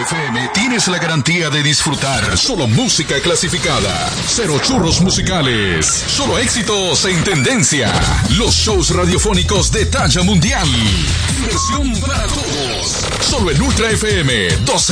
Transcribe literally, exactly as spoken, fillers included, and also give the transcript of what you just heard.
F M tienes la garantía de disfrutar solo música clasificada, cero churros musicales, solo éxitos en tendencia, los shows radiofónicos de talla mundial, diversión para todos, solo en Ultra F M doce